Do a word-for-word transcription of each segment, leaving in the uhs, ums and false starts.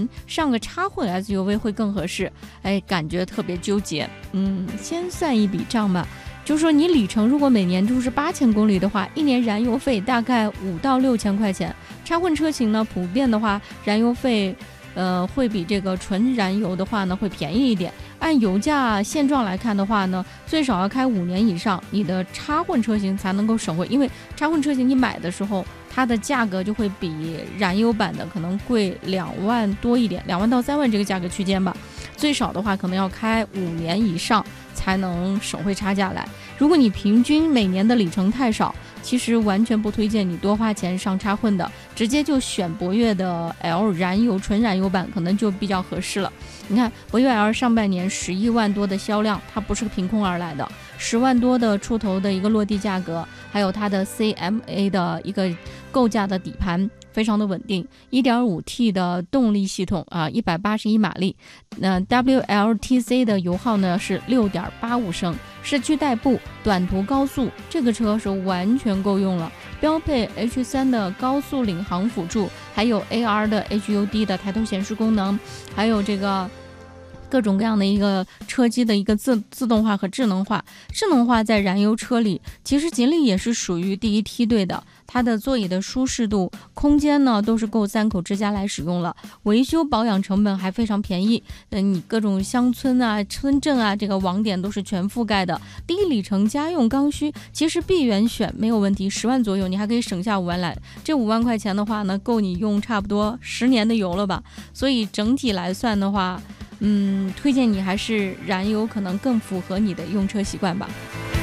年上个插混 S U V 会更合适？哎，感觉特别纠结。嗯，先算一笔账吧，就是说你里程如果每年就是八千公里的话，一年燃油费大概五到六千块钱。插混车型呢，普遍的话，燃油费呃会比这个纯燃油的话呢会便宜一点。按油价现状来看的话呢，最少要开五年以上，你的插混车型才能够省回，因为插混车型你买的时候，它的价格就会比燃油版的可能贵两万多一点，两万到三万这个价格区间吧。最少的话可能要开五年以上才能省回差价来。如果你平均每年的里程太少，其实完全不推荐你多花钱上插混的，直接就选博越的 L 燃油纯燃油版可能就比较合适了。你看博越 L 上半年十一万多的销量，它不是凭空而来的，十万多的出头的一个落地价格，还有它的 C M A 的一个构架的底盘非常的稳定， 一点五 T 的动力系统啊，一百八十一马力，那 W L T C 的油耗呢是 六点八五升，市区代步短途高速这个车是完全够用了，标配 H 三 的高速领航辅助，还有 A R 的 H U D 的抬头显示功能，还有这个各种各样的一个车机的一个自自动化和智能化。智能化在燃油车里，其实吉利也是属于第一梯队的，它的座椅的舒适度、空间呢都是够三口之家来使用了，维修保养成本还非常便宜。嗯，你各种乡村啊、村镇啊，这个网点都是全覆盖的。低里程家用刚需，其实 B 元选没有问题，十万左右你还可以省下五万来。这五万块钱的话呢，够你用差不多十年的油了吧？所以整体来算的话，嗯，推荐你还是燃油，可能更符合你的用车习惯吧。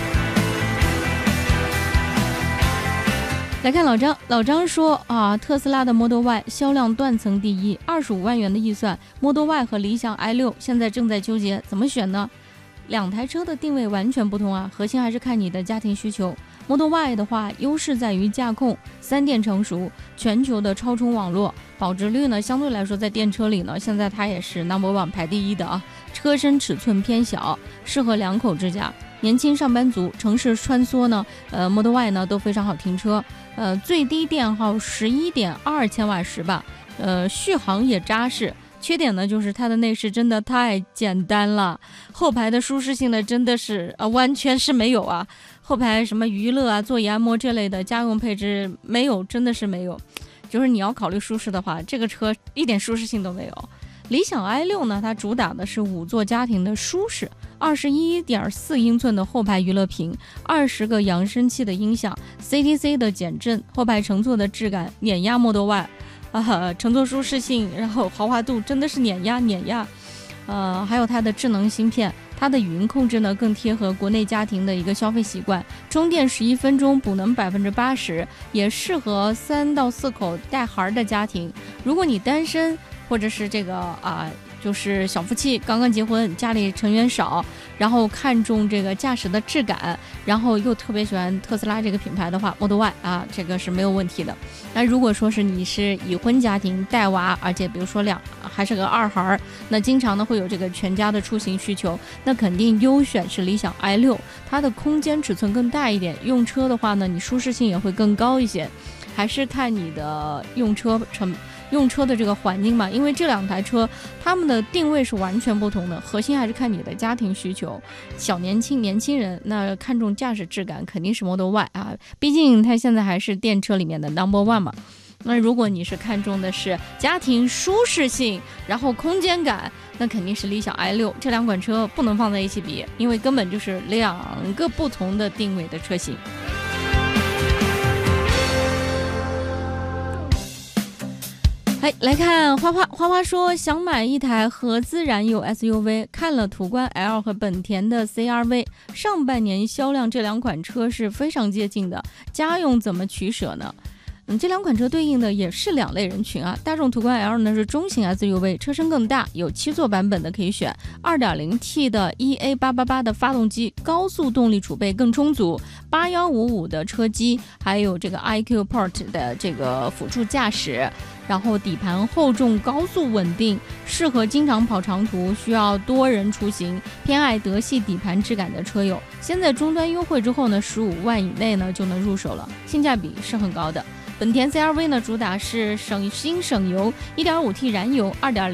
来看老张，老张说啊，特斯拉的 Model Y 销量断层第一，二十五万元的预算 ，Model Y 和理想 i 六现在正在纠结怎么选呢？两台车的定位完全不同啊，核心还是看你的家庭需求。Model Y 的话，优势在于驾控、三电成熟、全球的超充网络，保值率呢相对来说在电车里呢，现在它也是 number one 排第一的啊。车身尺寸偏小，适合两口之家。年轻上班族、城市穿梭呢，呃 ，Model Y 呢都非常好停车。呃，最低电耗十一点二千瓦时吧，呃，续航也扎实。缺点呢，就是它的内饰真的太简单了，后排的舒适性呢，真的是呃完全是没有啊。后排什么娱乐啊、座椅按摩这类的家用配置没有，真的是没有。就是你要考虑舒适的话，这个车一点舒适性都没有。理想 i 六呢，它主打的是五座家庭的舒适， 二十一点四英寸的后排娱乐屏，二十个扬声器的音响， C D C 的减震，后排乘坐的质感碾压 Model Y， 啊，乘坐舒适性，然后豪华度真的是碾压碾压。呃，还有它的智能芯片，它的语音控制呢更贴合国内家庭的一个消费习惯，充电十一分钟，补能百分之八十，也适合三到四口带孩的家庭。如果你单身，或者是这个啊，就是小夫妻刚刚结婚，家里成员少，然后看重这个驾驶的质感，然后又特别喜欢特斯拉这个品牌的话 ，Model Y 啊，这个是没有问题的。那如果说是你是已婚家庭带娃，而且比如说两还是个二孩，那经常呢会有这个全家的出行需求，那肯定优选是理想 i 六，它的空间尺寸更大一点，用车的话呢，你舒适性也会更高一些，还是看你的用车成。用车的这个环境嘛，因为这两台车它们的定位是完全不同的，核心还是看你的家庭需求。小年轻年轻人那看重驾驶质感肯定是 Model Y 啊，毕竟它现在还是电车里面的 number one 嘛。那如果你是看重的是家庭舒适性，然后空间感，那肯定是理想 i 六，这两款车不能放在一起比，因为根本就是两个不同的定位的车型。哎，来看花花，花花说想买一台合资燃油 S U V， 看了途观 L 和本田的 C R V， 上半年销量这两款车是非常接近的，家用怎么取舍呢？嗯，这两款车对应的也是两类人群啊。大众途观 L 呢是中型 S U V， 车身更大，有七座版本的可以选， 二点零 T 的 E A 八八八 的发动机，高速动力储备更充足，八一五五的车机，还有这个 I Q Port 的这个辅助驾驶，然后底盘厚重，高速稳定，适合经常跑长途，需要多人出行，偏爱德系底盘质感的车友。现在终端优惠之后呢，十五万以内呢就能入手了，性价比是很高的。本田 C R V 呢，主打是省心省油， 一点五 T 燃油， 二点零